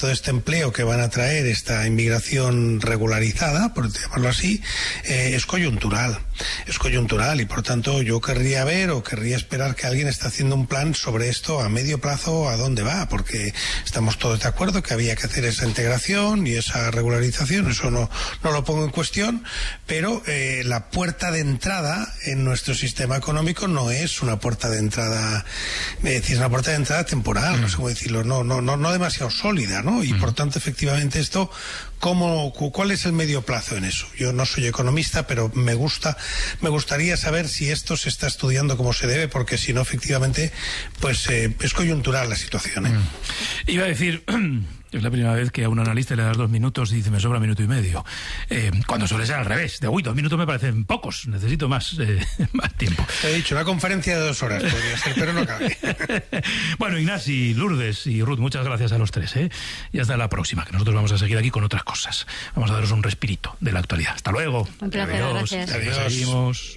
todo este empleo que van a traer esta inmigración regularizada, por llamarlo así, es coyuntural. Es coyuntural y por tanto yo querría ver o querría esperar que alguien esté haciendo un plan sobre esto a medio plazo, a dónde va, porque estamos todos de acuerdo que había que hacer esa integración y esa regularización, eso no lo pongo en cuestión, pero la puerta de entrada en nuestro sistema económico no es una puerta de entrada, es una puerta de entrada temporal, no sé cómo decirlo, no demasiado sólida, ¿no? Y por tanto, efectivamente, esto, ¿cuál es el medio plazo en eso? Yo no soy economista, pero me gustaría saber si esto se está estudiando como se debe, porque si no, efectivamente, pues es coyuntural la situación, ¿eh? Iba a decir... Es la primera vez que a un analista le das 2 minutos y dice, me sobra 1,5 minutos. Cuando suele ser al revés. 2 minutos me parecen pocos. Necesito más tiempo. Te he dicho, una conferencia de 2 horas podría ser, pero no cabe. Bueno, Ignasi, Lourdes y Ruth, muchas gracias a los 3, ¿eh? Y hasta la próxima, que nosotros vamos a seguir aquí con otras cosas. Vamos a daros un respirito de la actualidad. Hasta luego. Un placer, adiós. gracias. Adiós. Seguimos.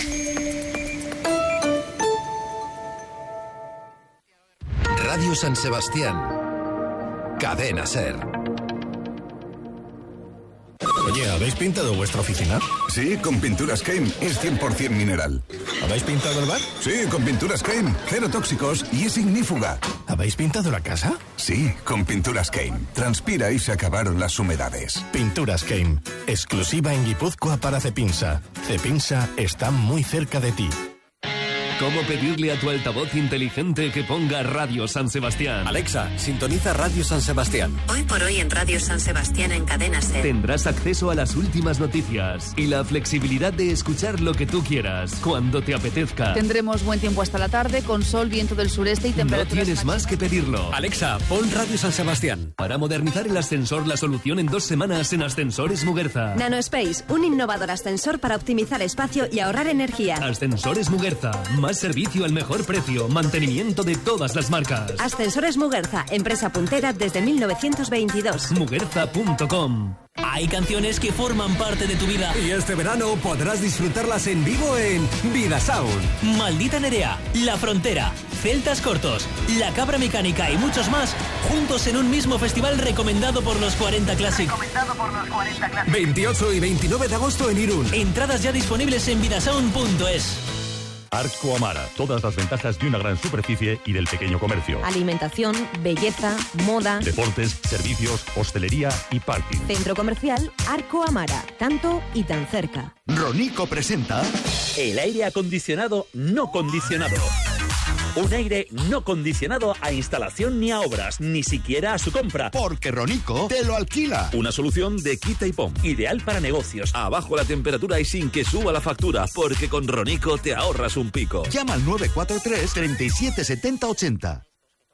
Radio San Sebastián. Cadena SER. Oye, ¿habéis pintado vuestra oficina? Sí, con Pinturas Keim. Es 100% mineral. ¿Habéis pintado el bar? Sí, con Pinturas Keim. 0 tóxicos y es ignífuga. ¿Habéis pintado la casa? Sí, con Pinturas Keim. Transpira y se acabaron las humedades. Pinturas Keim. Exclusiva en Guipúzcoa para Cepinsa. Cepinsa está muy cerca de ti. ¿Cómo pedirle a tu altavoz inteligente que ponga Radio San Sebastián? Alexa, sintoniza Radio San Sebastián. Hoy por hoy en Radio San Sebastián en Cadena SER. Tendrás acceso a las últimas noticias y la flexibilidad de escuchar lo que tú quieras, cuando te apetezca. Tendremos buen tiempo hasta la tarde, con sol, viento del sureste y temperaturas... No tienes más que pedirlo. Alexa, pon Radio San Sebastián. Para modernizar el ascensor, la solución en 2 semanas en Ascensores Muguerza. NanoSpace, un innovador ascensor para optimizar espacio y ahorrar energía. Ascensores Muguerza. Más servicio al mejor precio, mantenimiento de todas las marcas. Ascensores Muguerza, empresa puntera desde 1922. Muguerza.com. Hay canciones que forman parte de tu vida. Y este verano podrás disfrutarlas en vivo en Vida Sound. Maldita Nerea, La Frontera, Celtas Cortos, La Cabra Mecánica y muchos más, juntos en un mismo festival recomendado por los 40 Classic. 28 y 29 de agosto en Irún. Entradas ya disponibles en vidasound.es. Arco Amara, todas las ventajas de una gran superficie y del pequeño comercio. Alimentación, belleza, moda, deportes, servicios, hostelería y parking. Centro comercial Arco Amara, tanto y tan cerca. Ronico presenta el aire acondicionado no condicionado. Un aire no condicionado a instalación ni a obras, ni siquiera a su compra. Porque Ronico te lo alquila. Una solución de quita y pon. Ideal para negocios. Abajo la temperatura y sin que suba la factura. Porque con Ronico te ahorras un pico. Llama al 943 37 70 80.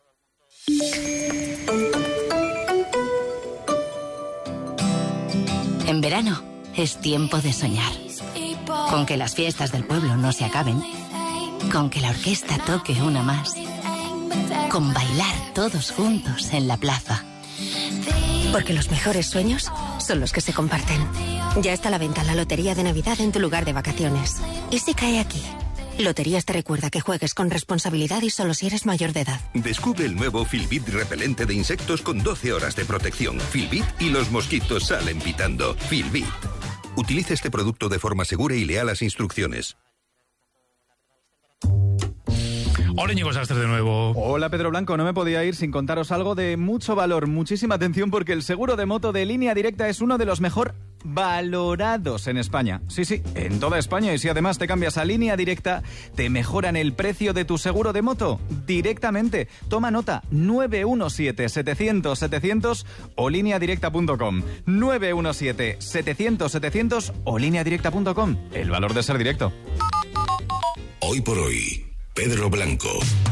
En verano es tiempo de soñar. Con que las fiestas del pueblo no se acaben. Con que la orquesta toque una más. Con bailar todos juntos en la plaza. Porque los mejores sueños son los que se comparten. Ya está a la venta la Lotería de Navidad en tu lugar de vacaciones. ¿Y si cae aquí? Loterías te recuerda que juegues con responsabilidad y solo si eres mayor de edad. Descubre el nuevo Filbit repelente de insectos con 12 horas de protección. Filbit y los mosquitos salen pitando. Filbit. Utilice este producto de forma segura y lea las instrucciones. Hola, Íñigo Sastre de nuevo. Hola, Pedro Blanco. No me podía ir sin contaros algo de mucho valor. Muchísima atención porque el seguro de moto de Línea Directa es uno de los mejor valorados en España. Sí, en toda España. Y si además te cambias a Línea Directa, te mejoran el precio de tu seguro de moto directamente. Toma nota, 917-700-700 o lineadirecta.com. 917-700-700 o lineadirecta.com. El valor de ser directo. Hoy por hoy, Pedro Blanco.